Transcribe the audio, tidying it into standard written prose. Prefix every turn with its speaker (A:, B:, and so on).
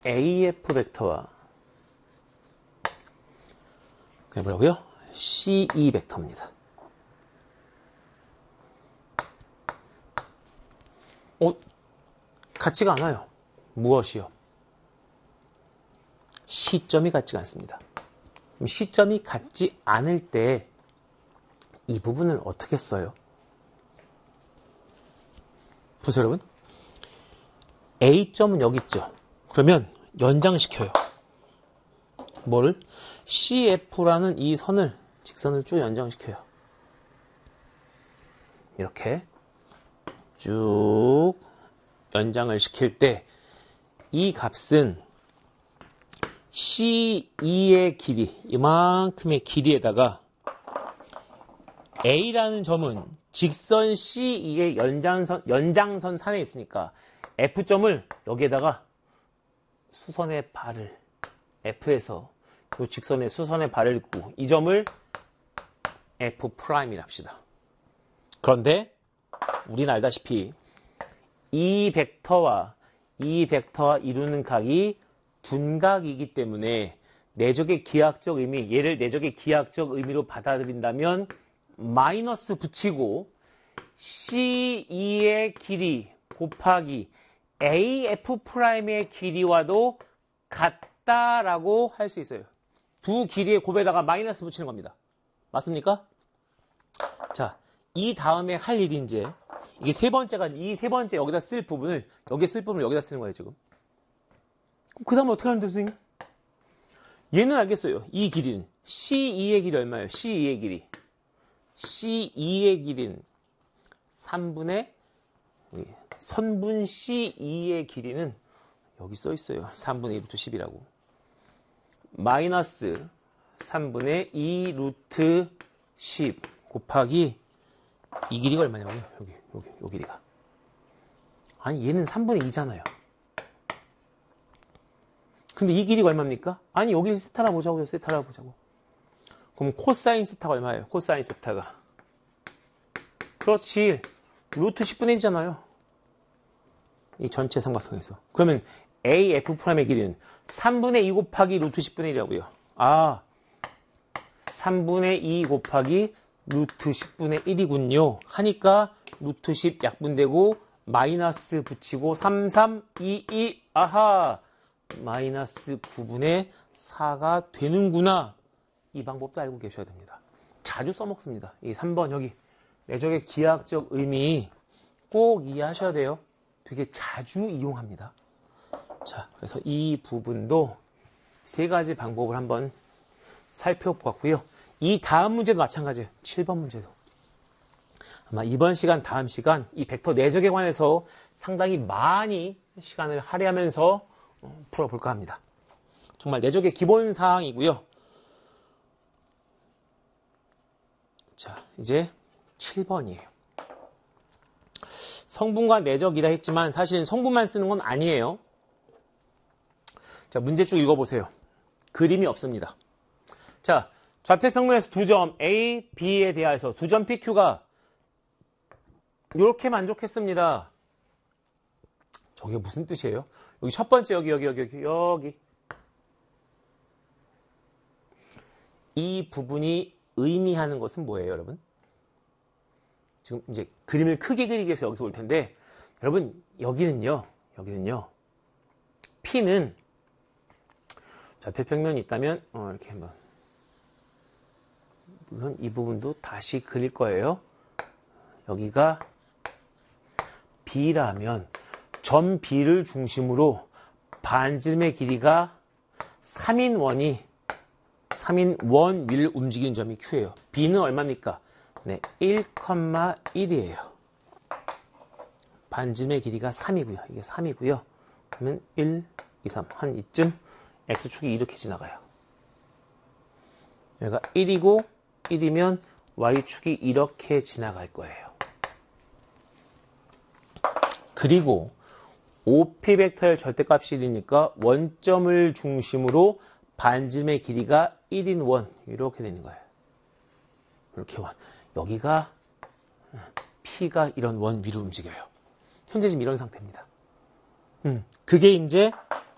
A: AF 벡터와 그게 뭐라고요? CE 벡터입니다. 같지가 않아요. 무엇이요? 시점이 같지가 않습니다. 그럼 시점이 같지 않을 때 이 부분을 어떻게 써요? 보세요, 여러분. A점은 여기 있죠. 그러면 연장시켜요. 뭐를? CF라는 이 선을, 직선을 쭉 연장시켜요. 이렇게 쭉 연장을 시킬 때 이 값은 C2의 길이, 이만큼의 길이에다가 A라는 점은 직선 C2의 연장선 산에 있으니까 F점을 여기에다가 수선의 발을, F에서 이 직선의 수선의 발을 긋고 이 점을 F'이라 합시다. 그런데 우리는 알다시피 이 벡터와 이루는 각이 둔각이기 때문에 내적의 기하학적 의미, 얘를 내적의 기하학적 의미로 받아들인다면 마이너스 붙이고 C2의 길이 곱하기 AF'의 길이와도 같다라고 할 수 있어요. 두 길이의 곱에다가 마이너스 붙이는 겁니다. 맞습니까? 자, 이 다음에 할 일이 이제 이게 세 번째가 이 세 번째 여기다 쓸 부분을 여기다 쓰는 거예요, 지금. 그 다음에 어떻게 하는데, 선생님? 얘는 알겠어요. 이 길이는 C2의 길이 얼마예요? C2의 길이. C2의 길이는 3분의 선분 C2의 길이는 여기 써 있어요. 3분의 2 루트 10이라고. 마이너스 3분의 2 루트 10 곱하기 이 길이가 얼마냐고요? 요 길이가. 아니, 얘는 3분의 2잖아요. 근데 이 길이가 얼마입니까? 아니, 여기를 세타라 보자고요. 세타라 보자고. 그럼 코사인 세타가 얼마예요? 코사인 세타가. 그렇지. 루트 10분의 1이잖아요. 이 전체 삼각형에서. 그러면 AF'의 길이는 3분의 2 곱하기 루트 10분의 1이라고요. 아, 3분의 2 곱하기 루트 10분의 1이군요. 하니까 루트 10 약분되고 마이너스 붙이고 3, 3, 2, 2. 아하. 마이너스 9분의 4가 되는구나. 이 방법도 알고 계셔야 됩니다. 자주 써먹습니다. 이 3번 여기 내적의 기하학적 의미 꼭 이해하셔야 돼요. 되게 자주 이용합니다. 자, 그래서 이 부분도 세 가지 방법을 한번 살펴보았고요. 이 다음 문제도 마찬가지예요. 7번 문제도. 아마 이번 시간, 다음 시간 이 벡터 내적에 관해서 상당히 많이 시간을 할애하면서 풀어볼까 합니다. 정말 내적의 기본 사항이고요. 자, 이제 7번이에요. 성분과 내적이라 했지만 사실은 성분만 쓰는 건 아니에요. 자, 문제 쭉 읽어보세요. 그림이 없습니다. 자, 좌표평면에서 두 점 A, B에 대하여서 두 점 PQ가 이렇게 만족했습니다. 저게 무슨 뜻이에요? 여기 첫 번째 여기. 이 부분이 의미하는 것은 뭐예요, 여러분? 지금 이제 그림을 크게 그리기 위해서 여기서 올 텐데, 여러분, 여기는요. P는 좌표평면이 있다면, 이렇게 한번. 물론 이 부분도 다시 그릴 거예요. 여기가 B라면, 점 B를 중심으로 반지름의 길이가 3인 원 위를 움직이는 점이 Q예요. B는 얼마입니까? 네, 1,1이에요. 반지름의 길이가 3이고요. 이게 3이고요. 그러면 1, 2, 3. 한 이쯤 X축이 이렇게 지나가요. 여기가 1이고 1이면 Y축이 이렇게 지나갈 거예요. 그리고 OP 벡터의 절대값이 1이니까 원점을 중심으로 반지름의 길이가 1인 원 이렇게 되는 거예요. 이렇게 원. 여기가 P가 이런 원 위로 움직여요. 현재 지금 이런 상태입니다. 그게 이제